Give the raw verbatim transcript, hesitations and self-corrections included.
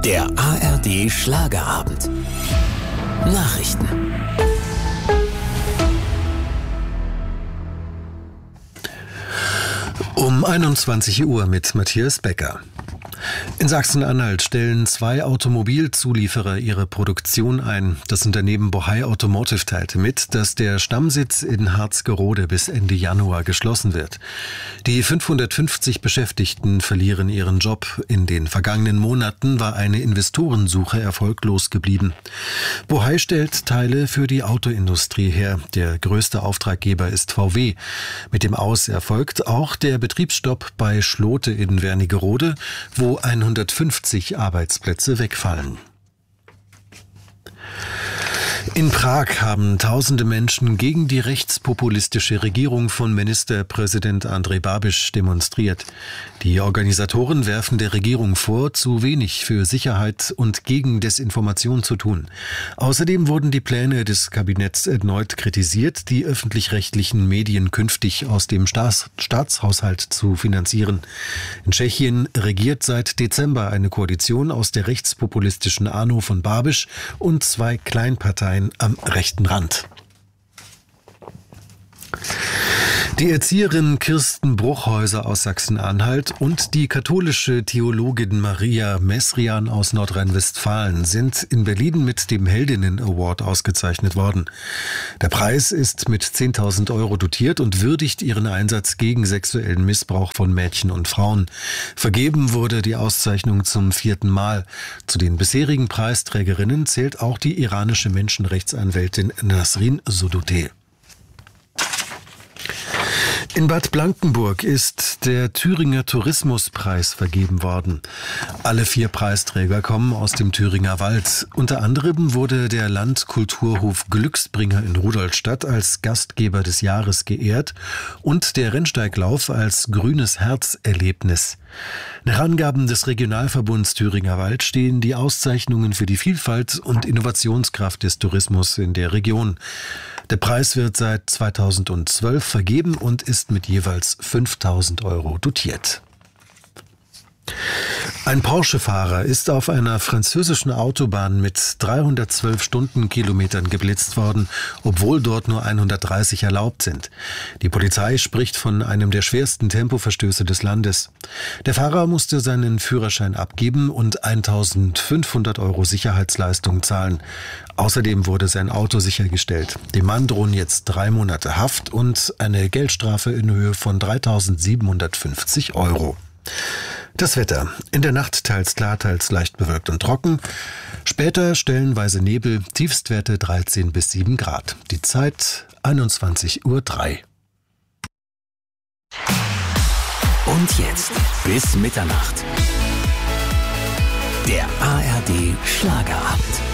Der A R D Schlagerabend. Nachrichten. Um einundzwanzig Uhr mit Matthias Becker. In Sachsen-Anhalt stellen zwei Automobilzulieferer ihre Produktion ein. Das Unternehmen Bohai Automotive teilte mit, dass der Stammsitz in Harzgerode bis Ende Januar geschlossen wird. Die fünfhundertfünfzig Beschäftigten verlieren ihren Job. In den vergangenen Monaten war eine Investorensuche erfolglos geblieben. Bohai stellt Teile für die Autoindustrie her. Der größte Auftraggeber ist V W. Mit dem Aus erfolgt auch der Betriebsstopp bei Schlote in Wernigerode, wo hundertfünfzig Arbeitsplätze wegfallen. In Prag haben tausende Menschen gegen die rechtspopulistische Regierung von Ministerpräsident Andrej Babiš demonstriert. Die Organisatoren werfen der Regierung vor, zu wenig für Sicherheit und gegen Desinformation zu tun. Außerdem wurden die Pläne des Kabinetts erneut kritisiert, die öffentlich-rechtlichen Medien künftig aus dem Staats- Staatshaushalt zu finanzieren. In Tschechien regiert seit Dezember eine Koalition aus der rechtspopulistischen ANO von Babiš und zwei Kleinparteien am rechten Rand. Die Erzieherin Kirsten Bruchhäuser aus Sachsen-Anhalt und die katholische Theologin Maria Mesrian aus Nordrhein-Westfalen sind in Berlin mit dem Heldinnen-Award ausgezeichnet worden. Der Preis ist mit zehntausend Euro dotiert und würdigt ihren Einsatz gegen sexuellen Missbrauch von Mädchen und Frauen. Vergeben wurde die Auszeichnung zum vierten Mal. Zu den bisherigen Preisträgerinnen zählt auch die iranische Menschenrechtsanwältin Nasrin Sotoudeh. In Bad Blankenburg ist der Thüringer Tourismuspreis vergeben worden. Alle vier Preisträger kommen aus dem Thüringer Wald. Unter anderem wurde der Landkulturhof Glücksbringer in Rudolstadt als Gastgeber des Jahres geehrt und der Rennsteiglauf als grünes Herzerlebnis. Nach Angaben des Regionalverbunds Thüringer Wald stehen die Auszeichnungen für die Vielfalt und Innovationskraft des Tourismus in der Region. Der Preis wird seit zweitausendzwölf vergeben und ist mit jeweils fünftausend Euro dotiert. Ein Porsche-Fahrer ist auf einer französischen Autobahn mit dreihundertzwölf Stundenkilometern geblitzt worden, obwohl dort nur hundertdreißig erlaubt sind. Die Polizei spricht von einem der schwersten Tempoverstöße des Landes. Der Fahrer musste seinen Führerschein abgeben und eintausendfünfhundert Euro Sicherheitsleistung zahlen. Außerdem wurde sein Auto sichergestellt. Dem Mann drohen jetzt drei Monate Haft und eine Geldstrafe in Höhe von dreitausendsiebenhundertfünfzig Euro. Das Wetter. In der Nacht teils klar, teils leicht bewölkt und trocken. Später stellenweise Nebel, Tiefstwerte dreizehn bis sieben Grad. Die Zeit einundzwanzig Uhr drei. Und jetzt bis Mitternacht. Der A R D Schlagerabend.